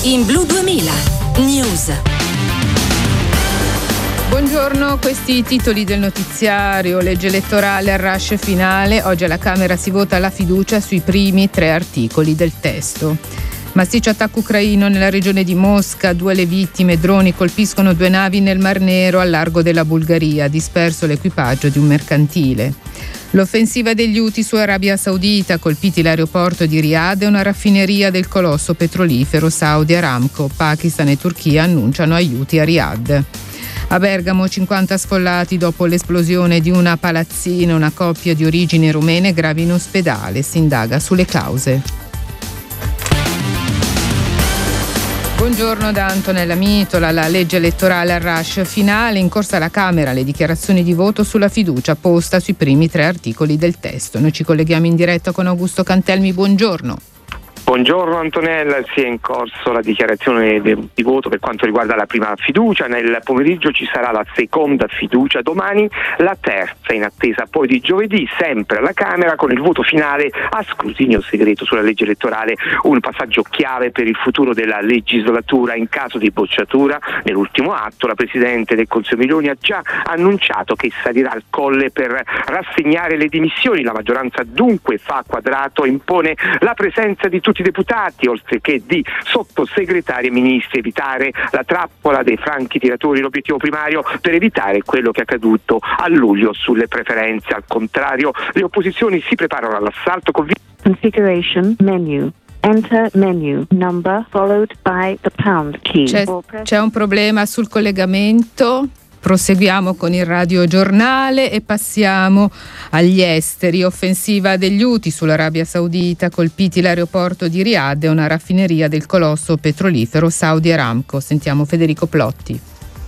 In Blu 2000 News. Buongiorno, questi i titoli del notiziario. Legge elettorale al rush finale. Oggi alla Camera si vota la fiducia sui primi 3 articoli del testo. Massiccio attacco ucraino nella regione di Mosca, 2 le vittime, droni colpiscono 2 navi nel Mar Nero al largo della Bulgaria, disperso l'equipaggio di un mercantile. L'offensiva degli Houthi su Arabia Saudita, colpiti l'aeroporto di Riyadh e una raffineria del colosso petrolifero Saudi Aramco. Pakistan e Turchia annunciano aiuti a Riyadh. A Bergamo 50 sfollati dopo l'esplosione di una palazzina, una coppia di origini rumene grave in ospedale, si indaga sulle cause. Buongiorno da Antonella Mitola. La legge elettorale al rush finale, in corsa alla Camera le dichiarazioni di voto sulla fiducia posta sui primi 3 articoli del testo. Noi ci colleghiamo in diretta con Augusto Cantelmi, buongiorno. Buongiorno Antonella, si è in corso la dichiarazione di voto per quanto riguarda la prima fiducia. Nel pomeriggio ci sarà la seconda fiducia, domani la terza in attesa poi di giovedì, sempre alla Camera, con il voto finale a scrutinio segreto sulla legge elettorale, un passaggio chiave per il futuro della legislatura. In caso di bocciatura, nell'ultimo atto la Presidente del Consiglio Meloni ha già annunciato che salirà al colle per rassegnare le dimissioni. La maggioranza dunque fa quadrato e impone la presenza di tutti i deputati, oltre che di sottosegretari e ministri, evitare la trappola dei franchi tiratori, l'obiettivo primario per evitare quello che è accaduto a luglio sulle preferenze. Al contrario, le opposizioni si preparano all'assalto con Configuration menu. Enter menu number followed by the pound key. C'è un problema sul collegamento. Proseguiamo con il radiogiornale e passiamo agli esteri. Offensiva degli Houthi sull'Arabia Saudita, colpiti l'aeroporto di Riyadh e una raffineria del colosso petrolifero Saudi Aramco. Sentiamo Federico Plotti.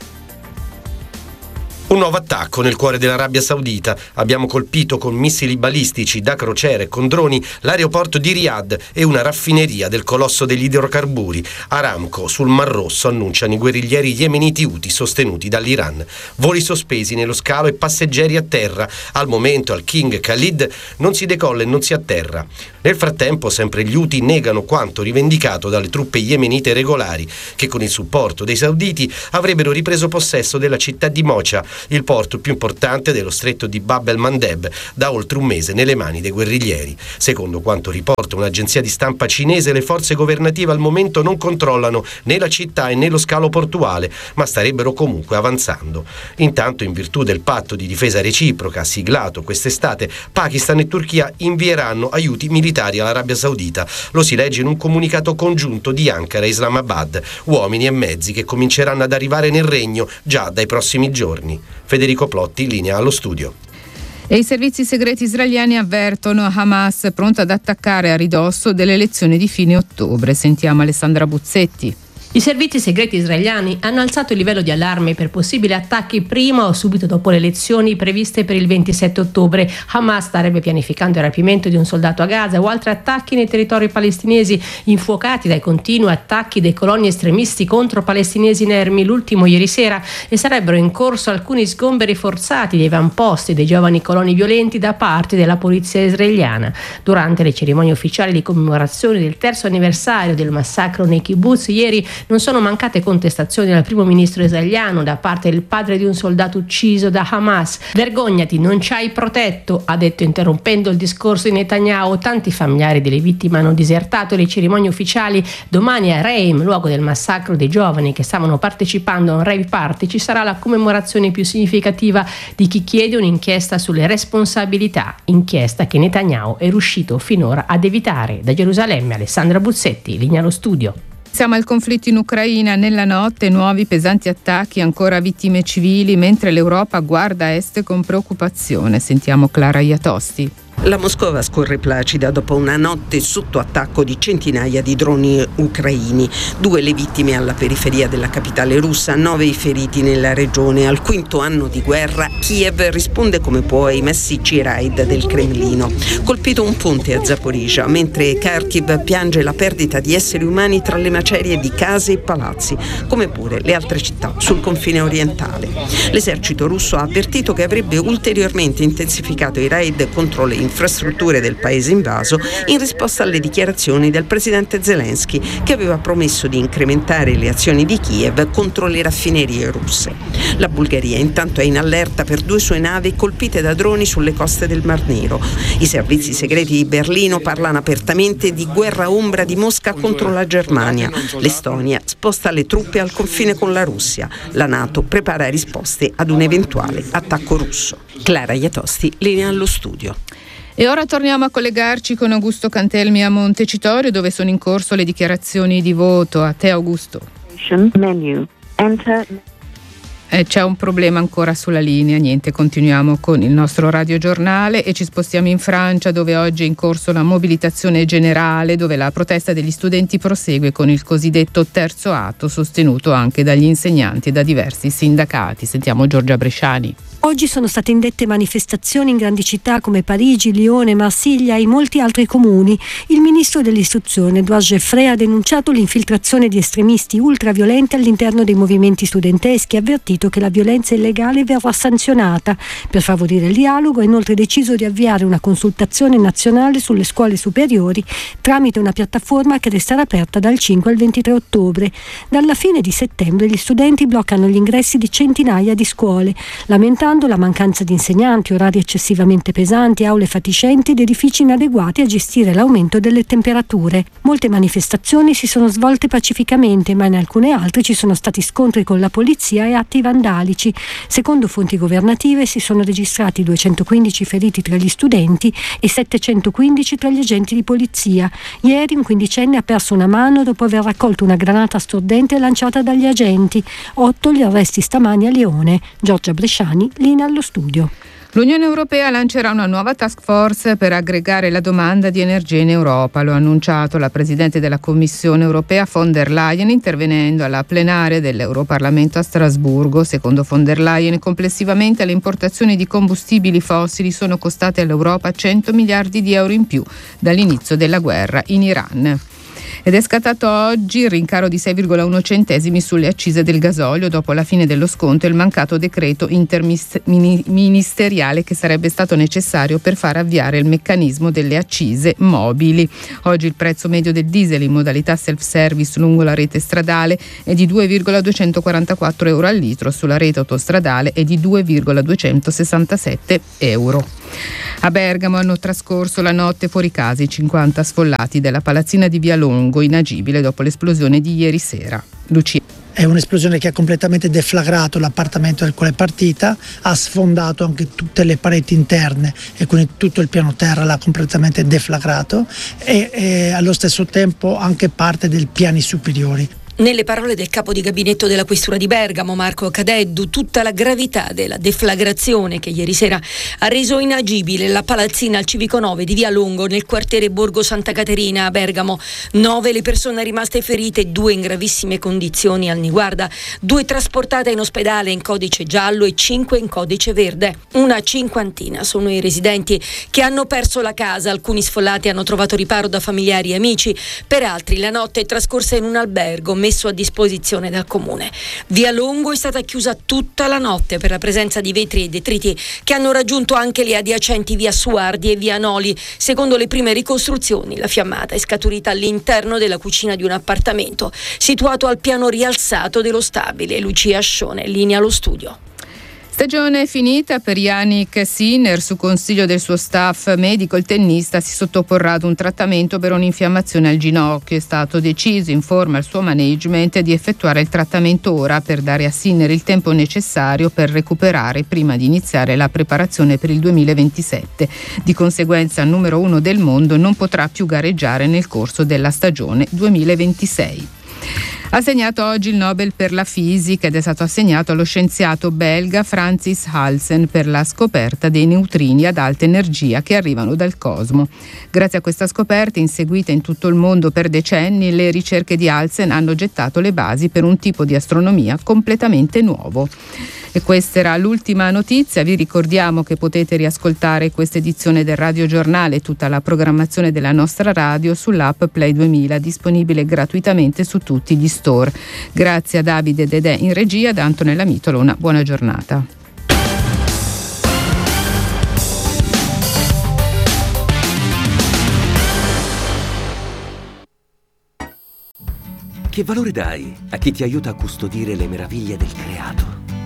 Un nuovo attacco nel cuore dell'Arabia Saudita. Abbiamo colpito con missili balistici da crociera e con droni l'aeroporto di Riyadh e una raffineria del colosso degli idrocarburi Aramco sul Mar Rosso, annunciano i guerriglieri yemeniti Houthi sostenuti dall'Iran. Voli sospesi nello scalo e passeggeri a terra. Al momento al King Khalid non si decolla e non si atterra. Nel frattempo sempre gli Houthi negano quanto rivendicato dalle truppe yemenite regolari, che con il supporto dei sauditi avrebbero ripreso possesso della città di Mocha, il porto più importante dello stretto di Bab el-Mandeb, da oltre un mese nelle mani dei guerriglieri. Secondo quanto riporta un'agenzia di stampa cinese, le forze governative al momento non controllano né la città e né lo scalo portuale, ma starebbero comunque avanzando. Intanto, in virtù del patto di difesa reciproca siglato quest'estate, Pakistan e Turchia invieranno aiuti militari all'Arabia Saudita. Lo si legge in un comunicato congiunto di Ankara e Islamabad, uomini e mezzi che cominceranno ad arrivare nel regno già dai prossimi giorni. Federico Plotti, in linea allo studio. E i servizi segreti israeliani avvertono Hamas pronta ad attaccare a ridosso delle elezioni di fine ottobre. Sentiamo Alessandra Buzzetti. I servizi segreti israeliani hanno alzato il livello di allarme per possibili attacchi prima o subito dopo le elezioni previste per il 27 ottobre. Hamas starebbe pianificando il rapimento di un soldato a Gaza o altri attacchi nei territori palestinesi, infuocati dai continui attacchi dei coloni estremisti contro palestinesi inermi, l'ultimo ieri sera, e sarebbero in corso alcuni sgomberi forzati dei avamposti dei giovani coloni violenti da parte della polizia israeliana. Durante le cerimonie ufficiali di commemorazione del 3° anniversario del massacro nei kibbutz ieri non sono mancate contestazioni al primo ministro israeliano da parte del padre di un soldato ucciso da Hamas. Vergognati, non ci hai protetto, ha detto interrompendo il discorso di Netanyahu. Tanti familiari delle vittime hanno disertato le cerimonie ufficiali. Domani a Reim, luogo del massacro dei giovani che stavano partecipando a un rave party, ci sarà la commemorazione più significativa di chi chiede un'inchiesta sulle responsabilità, inchiesta che Netanyahu è riuscito finora ad evitare. Da Gerusalemme, Alessandra Buzzetti, linea allo studio. Siamo al conflitto in Ucraina. Nella notte nuovi pesanti attacchi, ancora vittime civili, mentre l'Europa guarda a est con preoccupazione. Sentiamo Clara Iatosti. La Moscova scorre placida dopo una notte sotto attacco di centinaia di droni ucraini. 2 le vittime alla periferia della capitale russa, 9 i feriti nella regione. Al 5° anno di guerra, Kiev risponde come può ai massicci raid del Cremlino. Colpito un ponte a Zaporizhzhia, mentre Kharkiv piange la perdita di esseri umani tra le macerie di case e palazzi, come pure le altre città sul confine orientale. L'esercito russo ha avvertito che avrebbe ulteriormente intensificato i raid contro le infrastrutture del paese invaso in risposta alle dichiarazioni del presidente Zelensky, che aveva promesso di incrementare le azioni di Kiev contro le raffinerie russe. La Bulgaria intanto è in allerta per 2 sue navi colpite da droni sulle coste del Mar Nero. I servizi segreti di Berlino parlano apertamente di guerra ombra di Mosca contro la Germania. L'Estonia sposta le truppe al confine con la Russia. La NATO prepara risposte ad un eventuale attacco russo. Clara Iatosti, linea allo studio. E ora torniamo a collegarci con Augusto Cantelmi a Montecitorio, dove sono in corso le dichiarazioni di voto. A te, Augusto. Menu. Enter. C'è un problema ancora sulla linea, niente, continuiamo con il nostro radiogiornale e ci spostiamo in Francia, dove oggi è in corso la mobilitazione generale, dove la protesta degli studenti prosegue con il cosiddetto terzo atto, sostenuto anche dagli insegnanti e da diversi sindacati. Sentiamo Giorgia Bresciani. Oggi sono state indette manifestazioni in grandi città come Parigi, Lione, Marsiglia e molti altri comuni. Il ministro dell'istruzione, Edouard Geoffrey, ha denunciato l'infiltrazione di estremisti ultraviolenti all'interno dei movimenti studenteschi e ha avvertito che la violenza illegale verrà sanzionata. Per favorire il dialogo ha inoltre deciso di avviare una consultazione nazionale sulle scuole superiori tramite una piattaforma che resterà aperta dal 5 al 23 ottobre. Dalla fine di settembre gli studenti bloccano gli ingressi di centinaia di scuole, lamentando la mancanza di insegnanti, orari eccessivamente pesanti, aule fatiscenti ed edifici inadeguati a gestire l'aumento delle temperature. Molte manifestazioni si sono svolte pacificamente, ma in alcune altre ci sono stati scontri con la polizia e atti vandalici. Secondo fonti governative si sono registrati 215 feriti tra gli studenti e 715 tra gli agenti di polizia. Ieri un quindicenne ha perso una mano dopo aver raccolto una granata stordente lanciata dagli agenti. 8 gli arresti stamani a Lione. Giorgia Bresciani, linea allo studio. L'Unione Europea lancerà una nuova task force per aggregare la domanda di energia in Europa. Lo ha annunciato la Presidente della Commissione Europea von der Leyen intervenendo alla plenaria dell'Europarlamento a Strasburgo. Secondo von der Leyen, complessivamente le importazioni di combustibili fossili sono costate all'Europa 100 miliardi di euro in più dall'inizio della guerra in Iran. Ed è scattato oggi il rincaro di 6,1 centesimi sulle accise del gasolio dopo la fine dello sconto e il mancato decreto interministeriale che sarebbe stato necessario per far avviare il meccanismo delle accise mobili. Oggi il prezzo medio del diesel in modalità self-service lungo la rete stradale è di 2,244 euro al litro, sulla rete autostradale è di 2,267 euro. A Bergamo hanno trascorso la notte fuori casa i 50 sfollati della palazzina di Via Longo, inagibile dopo l'esplosione di ieri sera. Lucia. È un'esplosione che ha completamente deflagrato l'appartamento del quale è partita, ha sfondato anche tutte le pareti interne e quindi tutto il piano terra l'ha completamente deflagrato e allo stesso tempo anche parte dei piani superiori. Nelle parole del capo di gabinetto della questura di Bergamo, Marco Cadeddu, tutta la gravità della deflagrazione che ieri sera ha reso inagibile la palazzina al civico 9 di Via Longo nel quartiere Borgo Santa Caterina a Bergamo. 9 le persone rimaste ferite, 2 in gravissime condizioni al Niguarda, 2 trasportate in ospedale in codice giallo e 5 in codice verde. Una cinquantina sono i residenti che hanno perso la casa, alcuni sfollati hanno trovato riparo da familiari e amici, per altri la notte è trascorsa in un albergo messo a disposizione dal comune. Via Longo è stata chiusa tutta la notte per la presenza di vetri e detriti che hanno raggiunto anche le adiacenti via Suardi e via Noli. Secondo le prime ricostruzioni, la fiammata è scaturita all'interno della cucina di un appartamento situato al piano rialzato dello stabile. Lucia Ascione, linea allo studio. Stagione finita per Yannick Sinner. Su consiglio del suo staff medico, il tennista si sottoporrà ad un trattamento per un'infiammazione al ginocchio. È stato deciso, informa il suo management, di effettuare il trattamento ora per dare a Sinner il tempo necessario per recuperare prima di iniziare la preparazione per il 2027. Di conseguenza, il numero 1 del mondo non potrà più gareggiare nel corso della stagione 2026. Ha assegnato oggi il Nobel per la fisica ed è stato assegnato allo scienziato belga Francis Halsen per la scoperta dei neutrini ad alta energia che arrivano dal cosmo. Grazie a questa scoperta, inseguita in tutto il mondo per decenni, le ricerche di Halsen hanno gettato le basi per un tipo di astronomia completamente nuovo. E questa era l'ultima notizia. Vi ricordiamo che potete riascoltare questa edizione del radiogiornale e tutta la programmazione della nostra radio sull'app Play 2000, disponibile gratuitamente su tutti gli store. Grazie a Davide Dedè in regia, da Antonella Mitolo, una buona giornata. Che valore dai a chi ti aiuta a custodire le meraviglie del creato?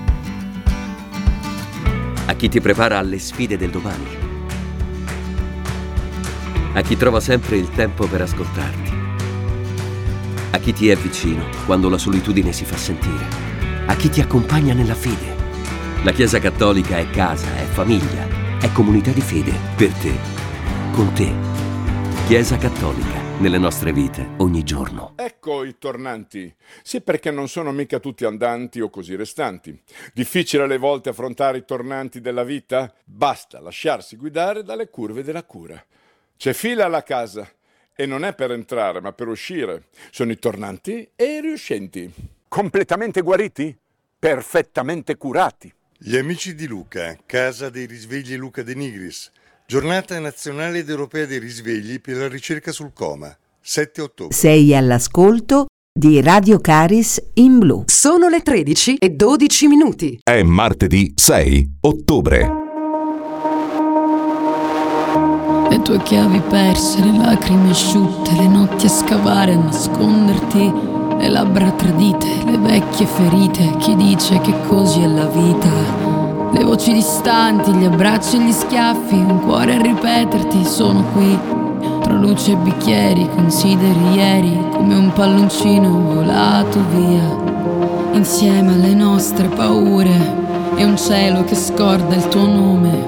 A chi ti prepara alle sfide del domani? A chi trova sempre il tempo per ascoltarti? A chi ti è vicino quando la solitudine si fa sentire? A chi ti accompagna nella fede? La Chiesa Cattolica è casa, è famiglia, è comunità di fede, per te, con te. Chiesa Cattolica, nelle nostre vite, ogni giorno. Ecco i tornanti. Sì, perché non sono mica tutti andanti o così restanti. Difficile alle volte affrontare i tornanti della vita? Basta lasciarsi guidare dalle curve della cura. C'è fila alla casa e non è per entrare, ma per uscire. Sono i tornanti e i riuscenti. Completamente guariti? Perfettamente curati. Gli amici di Luca, Casa dei Risvegli Luca De Nigris, Giornata nazionale ed europea dei risvegli per la ricerca sul coma, 7 ottobre. Sei all'ascolto di Radio Caris in blu. Sono le 13:12. È martedì 6 ottobre. Le tue chiavi perse, le lacrime asciutte, le notti a scavare, a nasconderti, le labbra tradite, le vecchie ferite, chi dice che così è la vita. Le voci distanti, gli abbracci e gli schiaffi, un cuore a ripeterti, sono qui. Tra luce e bicchieri, consideri ieri come un palloncino volato via. Insieme alle nostre paure e un cielo che scorda il tuo nome.